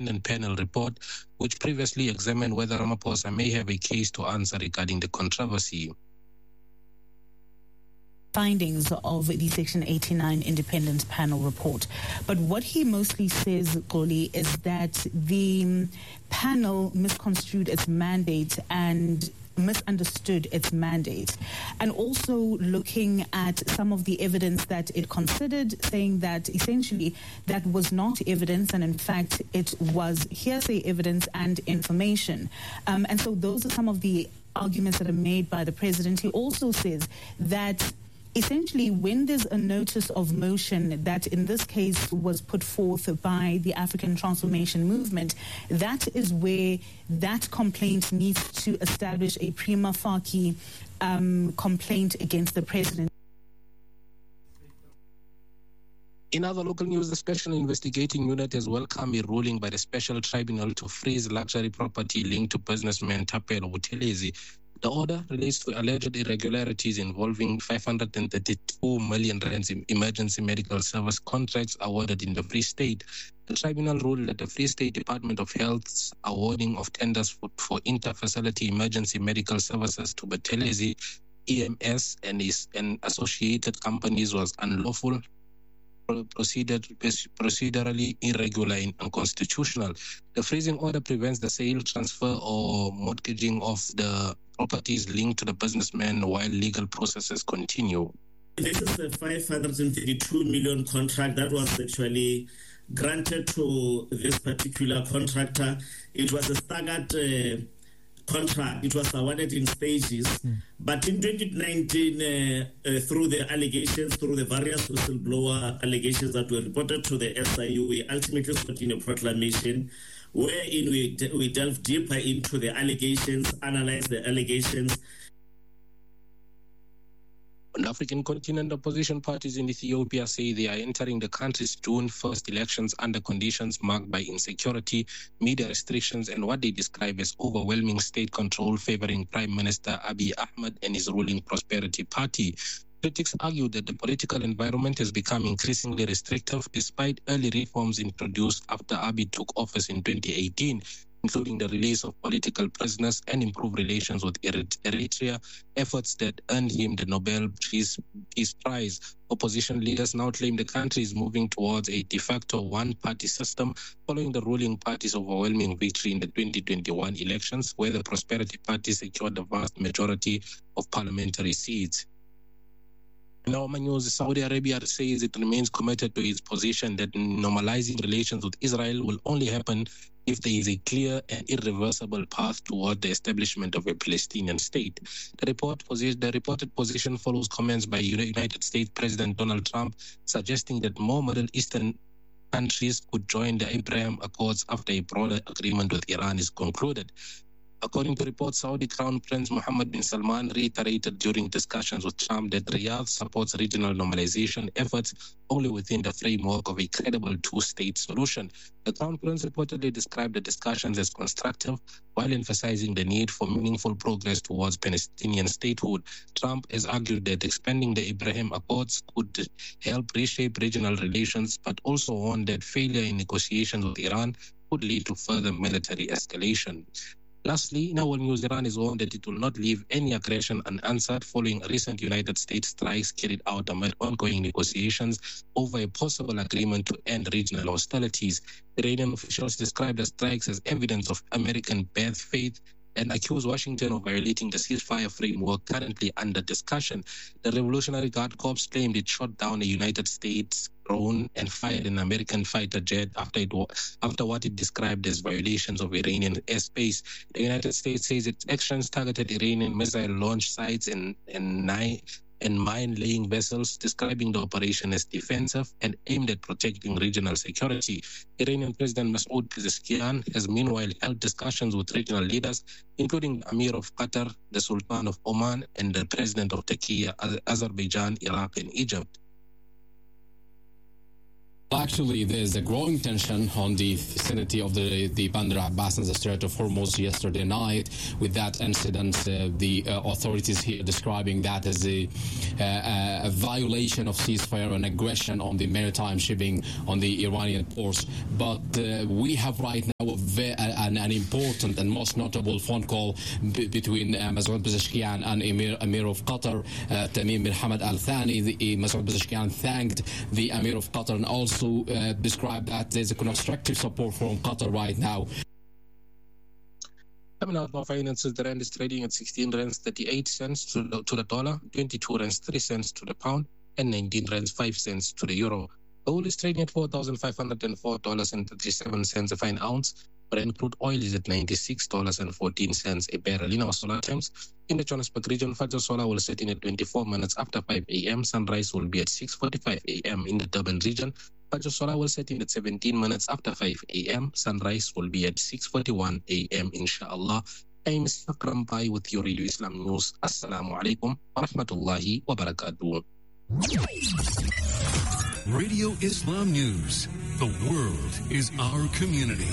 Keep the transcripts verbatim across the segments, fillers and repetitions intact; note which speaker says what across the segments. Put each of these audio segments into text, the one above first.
Speaker 1: independent panel report, which previously examined whether Ramaphosa may have a case to answer regarding the controversy.
Speaker 2: Findings of the Section eighty-nine independent panel report. But what he mostly says, Goli, is that the panel misconstrued its mandate and misunderstood its mandate, and also looking at some of the evidence that it considered, saying that essentially that was not evidence, and in fact it was hearsay evidence and information. Um, and so those are some of the arguments that are made by the president. He also says that essentially, when there's a notice of motion that in this case was put forth by the African Transformation Movement, that is where that complaint needs to establish a prima facie um, complaint against the president.
Speaker 1: In other local news, the Special Investigating Unit has welcomed a ruling by the Special Tribunal to freeze luxury property linked to businessman Thapelo Buthelezi. The order relates to alleged irregularities involving five hundred thirty-two million rands in emergency medical service contracts awarded in the Free State. The tribunal ruled that the Free State Department of Health's awarding of tenders for, for inter-facility emergency medical services to Buthelezi, E M S, and his and associated companies was unlawful, proceeded procedurally irregular and unconstitutional. The freezing order prevents the sale, transfer, or mortgaging of the properties linked to the businessman while legal processes continue.
Speaker 3: This is a five hundred thirty-two million contract that was actually granted to this particular contractor. It was a staggered uh, contract. It was awarded in stages. Mm. But in twenty nineteen, uh, uh, through the allegations, through the various whistleblower allegations that were reported to the S I U, we ultimately got in a proclamation wherein we, de- we delve deeper into the allegations, analyze the allegations.
Speaker 1: On the African continent, opposition parties in Ethiopia say they are entering the country's June first elections under conditions marked by insecurity, media restrictions, and what they describe as overwhelming state control favoring Prime Minister Abiy Ahmed and his ruling Prosperity Party. Critics argue that the political environment has become increasingly restrictive despite early reforms introduced after Abiy took office in twenty eighteen, including the release of political prisoners and improved relations with Eritrea, efforts that earned him the Nobel Peace, Peace Prize. Opposition leaders now claim the country is moving towards a de facto one-party system following the ruling party's overwhelming victory in the twenty twenty-one elections, where the Prosperity Party secured the vast majority of parliamentary seats. In our news, Saudi Arabia says it remains committed to its position that normalizing relations with Israel will only happen if there is a clear and irreversible path toward the establishment of a Palestinian state. The, report posi- the reported position follows comments by United States President Donald Trump suggesting that more Middle Eastern countries could join the Abraham Accords after a broader agreement with Iran is concluded. According to reports, Saudi Crown Prince Mohammed bin Salman reiterated during discussions with Trump that Riyadh supports regional normalization efforts only within the framework of a credible two-state solution. The Crown Prince reportedly described the discussions as constructive while emphasizing the need for meaningful progress towards Palestinian statehood. Trump has argued that expanding the Abraham Accords could help reshape regional relations, but also warned that failure in negotiations with Iran could lead to further military escalation. Lastly, in our news, Iran is warned that it will not leave any aggression unanswered following recent United States strikes carried out amid ongoing negotiations over a possible agreement to end regional hostilities. Iranian officials described the strikes as evidence of American bad faith and accused Washington of violating the ceasefire framework currently under discussion. The Revolutionary Guard Corps claimed it shot down a United States drone and fired an American fighter jet after it was, after what it described as violations of Iranian airspace. The United States says its actions targeted Iranian missile launch sites and, and nine and mine-laying vessels, describing the operation as defensive and aimed at protecting regional security. Iranian President Masoud Pezeshkian has meanwhile held discussions with regional leaders, including the Emir of Qatar, the Sultan of Oman, and the President of Turkey, Azerbaijan, Iraq, and Egypt.
Speaker 4: Actually, there's a growing tension on the vicinity of the, the Bandar Abbas and the Strait of Hormuz yesterday night. With that incident, uh, the uh, authorities here describing that as a, uh, a violation of ceasefire and aggression on the maritime shipping on the Iranian ports. But uh, we have right now a ve- an, an important and most notable phone call b- between uh, Masoud Pezeshkian and Emir, Emir of Qatar, uh, Tamim bin Hamad Al Thani. The, uh, Masoud Pezeshkian thanked the Emir of Qatar and also Uh, describe that there's a constructive support from Qatar right now.
Speaker 1: Coming out more finances, the rand is trading at sixteen rands thirty-eight cents to the, to the dollar, twenty-two rands three cents to the pound, and nineteen rands five cents to the euro. Gold is trading at four thousand five hundred four dollars and thirty-seven cents a fine ounce. Brent crude oil is at ninety-six dollars and fourteen cents a barrel. In our solar terms, in the Johannesburg region, Fajr solar will set in at twenty-four minutes after five a.m. Sunrise will be at six forty-five a.m. In the Durban region, Fajr solar will set in at seventeen minutes after five a.m. Sunrise will be at six forty-one a.m. Inshallah. I'm Akram Pai with your Radio Islam News. Assalamu alaikum wa rahmatullahi wa barakatuh.
Speaker 5: Radio Islam News. The world is our community.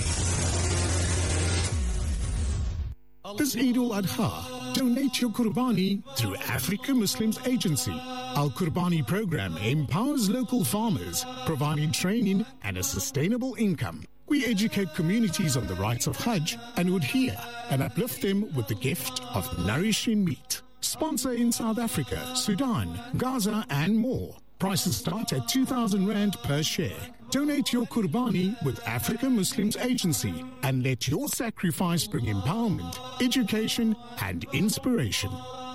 Speaker 6: This Eid al-Adha, donate your Qurbani through Africa Muslims Agency. Our Qurbani program empowers local farmers, providing training and a sustainable income. We educate communities on the rights of Hajj and Udhiyah and uplift them with the gift of nourishing meat. Sponsor in South Africa, Sudan, Gaza and more. Prices start at two thousand rand per share. Donate your Qurbani with Africa Muslims Agency and let your sacrifice bring empowerment, education and inspiration.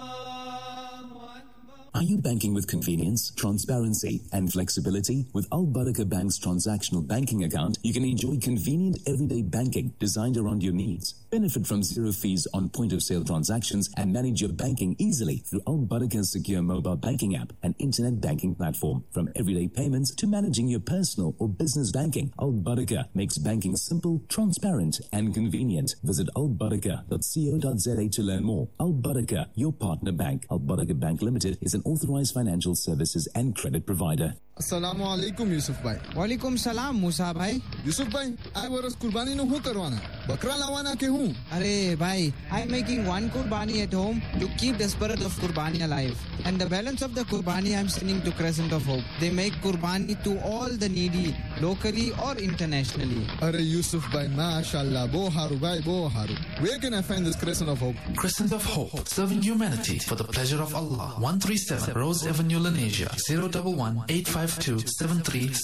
Speaker 7: Are you banking with convenience, transparency, and flexibility? With Al Barakah Bank's transactional banking account, you can enjoy convenient everyday banking designed around your needs. Benefit from zero fees on point-of-sale transactions and manage your banking easily through Al Barakah's secure mobile banking app and internet banking platform. From everyday payments to managing your personal or business banking, Al Barakah makes banking simple, transparent, and convenient. Visit al barakah dot co dot za to learn more. Al Barakah, your partner bank. Al Barakah Bank Limited is an authorized financial services and credit provider.
Speaker 8: Assalamu alaikum Yusuf bhai. Walaikum salam Musa bhai. Yusuf bhai, I was kurbani no hu karwana. Bakra lawana ke hu.
Speaker 9: Arey bhai, I'm making one kurbani at home to keep the spirit of kurbani alive. And the balance of the kurbani I'm sending to Crescent of Hope. They make kurbani to all the needy, locally or internationally.
Speaker 8: Arey Yusuf bhai, mashallah, bo haru bhai, bo haru. Where can I find this Crescent of Hope?
Speaker 10: Crescent of Hope, serving humanity for the pleasure of Allah. one thirty-seven Rose Avenue, Lenasia, zero one one, eight five two, seven three